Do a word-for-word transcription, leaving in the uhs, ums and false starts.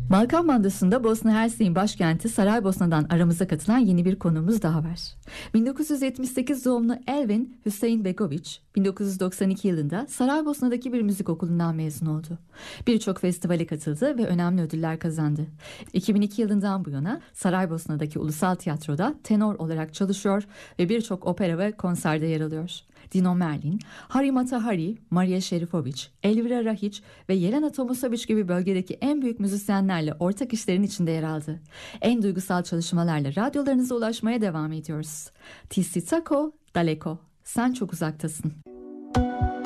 Balkan Bandası'nda Bosna Hersek'in başkenti Saraybosna'dan aramıza katılan yeni bir konuğumuz daha var. bin dokuz yüz yetmiş sekiz doğumlu Elvin Hüseyinbegoviç, bin dokuz yüz doksan iki yılında Saraybosna'daki bir müzik okulundan mezun oldu. Birçok festivale katıldı ve önemli ödüller kazandı. iki bin iki yılından bu yana Saraybosna'daki Ulusal Tiyatro'da tenor olarak çalışıyor ve birçok opera ve konserde yer alıyor. Dino Merlin, Hari Matahari, Maria Şerifović, Elvira Rahić ve Jelena Tomasović gibi bölgedeki en büyük müzisyenlerle ortak işlerin içinde yer aldı. En duygusal çalışmalarla radyolarınıza ulaşmaya devam ediyoruz. Ti si tako daleko, sen çok uzaktasın.